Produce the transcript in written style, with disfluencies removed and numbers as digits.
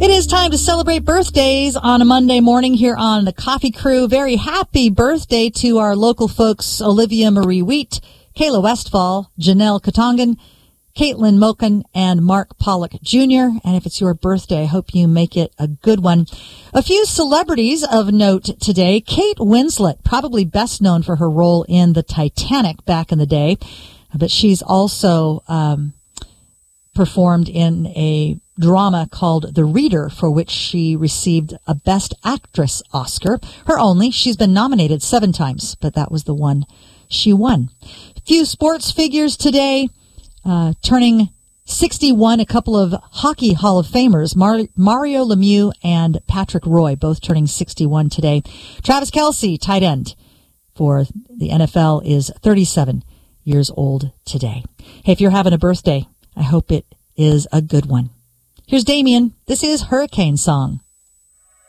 It is time to celebrate birthdays on a Monday morning here on the Coffee Crew. Very happy birthday to our local folks, Olivia Marie Wheat, Kayla Westfall, Janelle Katongan, Caitlin Moken, and Mark Pollock Jr. And if it's your birthday, I hope you make it a good one. A few celebrities of note today. Kate Winslet, probably best known for her role in the Titanic back in the day, but she's also performed in a drama called The Reader, for which she received a Best Actress Oscar. Her only. She's been nominated 7 times, but that was the one she won. Few sports figures today. Turning 61, a couple of Hockey Hall of Famers, Mario Lemieux and Patrick Roy, both turning 61 today. Travis Kelce, tight end for the NFL, is 37 years old today. Hey, if you're having a birthday, I hope it is a good one. Here's Damien. This is Hurricane Song.